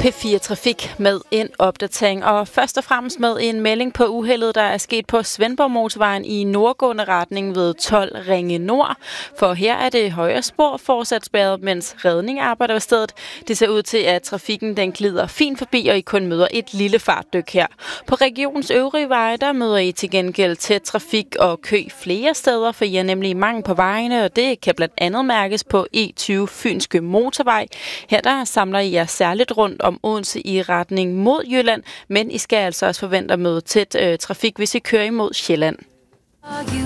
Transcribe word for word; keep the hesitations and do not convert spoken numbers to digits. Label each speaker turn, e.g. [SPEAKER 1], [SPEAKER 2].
[SPEAKER 1] P fire Trafik med en opdatering, og først og fremmest med en melding på uheldet, der er sket på Svendborg Motorvejen i nordgående retning ved tolv Ringe Nord. For her er det højre spor fortsat spærret, mens redning arbejder ved stedet. Det ser ud til, at trafikken den glider fint forbi, og I kun møder et lille fartdyk her. På regionens øvrige veje, der møder I til gengæld tæt trafik og kø flere steder, for I er nemlig mange på vejene, og det kan blandt andet mærkes på E tyve Fynske Motorvej. Her der samler I jer særligt rundt om Odense i retning mod Jylland, men I skal altså også forvente at møde tæt øh, trafik, hvis I kører imod Sjælland.